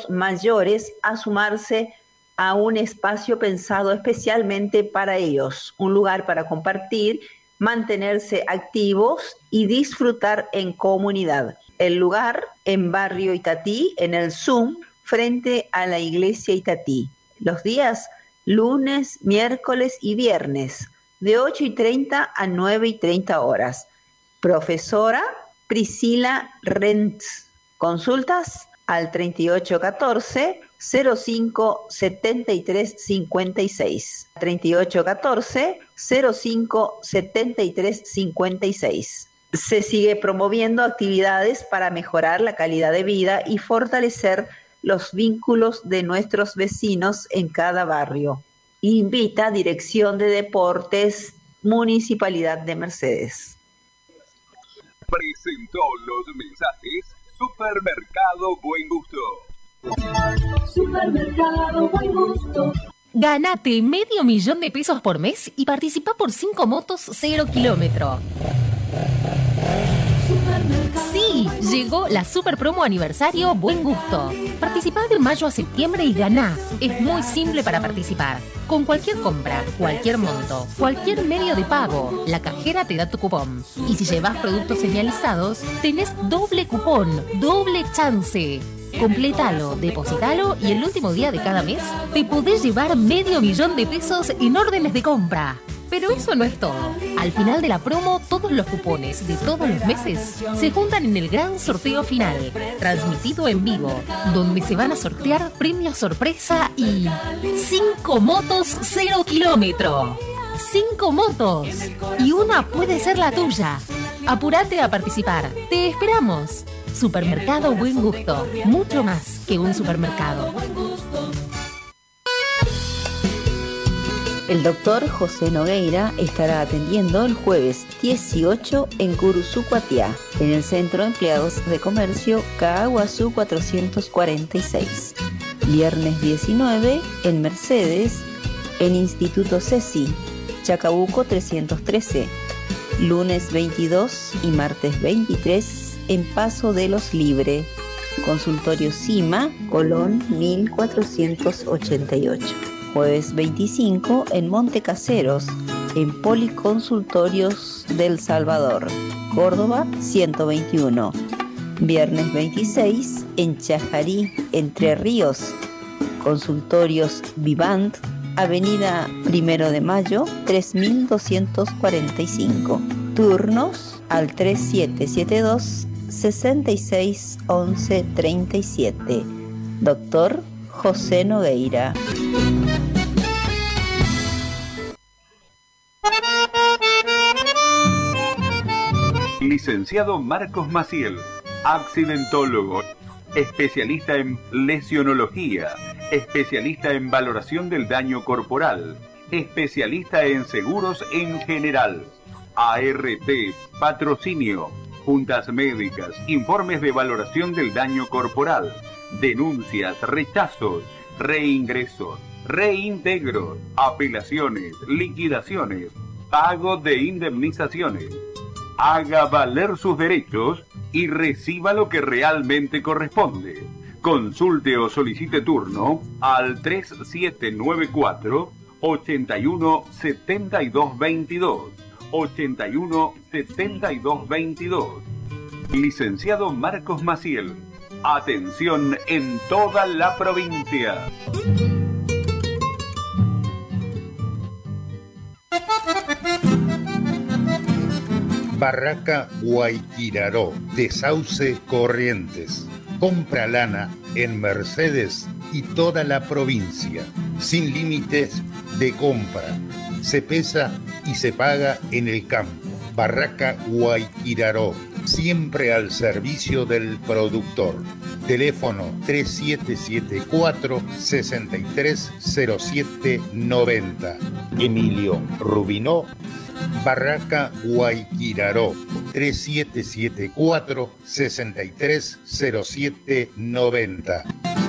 adultos mayores a sumarse a un espacio pensado especialmente para ellos, un lugar para compartir, mantenerse activos y disfrutar en comunidad. El lugar en Barrio Itatí, en el Zoom, frente a la iglesia Itatí. Los días lunes, miércoles y viernes, de 8:30 a 9:30 horas. Profesora Priscila Rentz. Consultas al 3814 05 73 56. 3814 05 73 56. Se sigue promoviendo actividades para mejorar la calidad de vida y fortalecer los vínculos de nuestros vecinos en cada barrio. Invita Dirección de Deportes, Municipalidad de Mercedes. Presentó los mensajes Supermercado Buen Gusto. Supermercado Buen Gusto. Ganate $500,000 por mes y participa por 5 motos 0 kilómetro. Sí, llegó la super promo aniversario Buen Gusto. Participá de mayo a septiembre y ganá. Es muy simple para participar. Con cualquier compra, cualquier monto, cualquier medio de pago, la cajera te da tu cupón. Y si llevas productos señalizados, tenés doble cupón, doble chance. Complétalo, depositalo y el último día de cada mes te podés llevar $500,000 en órdenes de compra. Pero eso no es todo. Al final de la promo, todos los cupones de todos los meses se juntan en el gran sorteo final, transmitido en vivo, donde se van a sortear premios sorpresa y 5 motos 0 kilómetro. 5 motos. Y una puede ser la tuya. Apúrate a participar. Te esperamos. Supermercado Buen Gusto. Mucho más que un supermercado. El doctor José Nogueira estará atendiendo el jueves 18 en Curuzucuatiá, en el Centro de Empleados de Comercio Caaguazú 446. Viernes 19 en Mercedes, en Instituto CECI, Chacabuco 313. Lunes 22 y martes 23 en Paso de los Libre, Consultorio CIMA, Colón 1488. Jueves 25 en Montecaseros, en Policonsultorios del Salvador, Córdoba 121. Viernes 26 en Chajarí, Entre Ríos, Consultorios Vivant, Avenida 1 de Mayo 3245. Turnos al 3772 66 11 37. Doctor José Nogueira. Licenciado Marcos Maciel, accidentólogo, especialista en lesionología, especialista en valoración del daño corporal, especialista en seguros en general, ART, patrocinio, juntas médicas, informes de valoración del daño corporal, denuncias, rechazos, reingresos, reintegros, apelaciones, liquidaciones, pago de indemnizaciones. Haga valer sus derechos y reciba lo que realmente corresponde. Consulte o solicite turno al 3794 81 72 22 81 72 22. Licenciado Marcos Maciel. Atención en toda la provincia. Barraca Guayquiraró, de Sauce Corrientes. Compra lana en Mercedes y toda la provincia, sin límites de compra. Se pesa y se paga en el campo. Barraca Guayquiraró, siempre al servicio del productor. Teléfono 3774-630790. Emilio Rubinó, Barraca Guayquiraró, 3774-630790.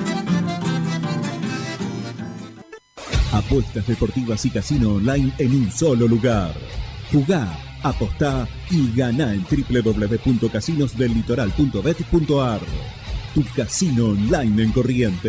Apuestas deportivas y casino online en un solo lugar. Jugá, apostá y ganá en www.casinosdellitoral.bet.ar. Tu casino online en Corrientes.